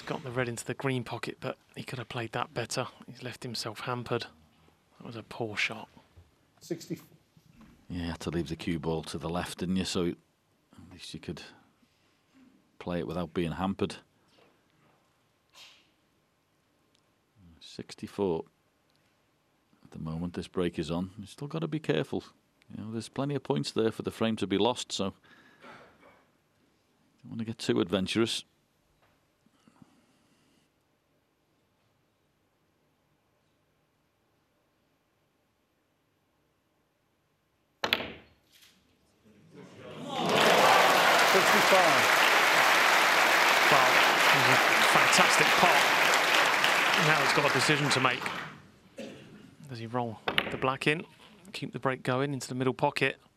got the red into the green pocket, but he could have played that better. He's left himself hampered. That was a poor shot. 64. Yeah, you had to leave the cue ball to the left, didn't you? So at least you could play it without being hampered. 64. At the moment this break is on, you've still got to be careful. You know, there's plenty of points there for the frame to be lost, so don't want to get too adventurous. Fantastic pot. Now he's got a decision to make. Does he roll the black in, keep the break going into the middle pocket?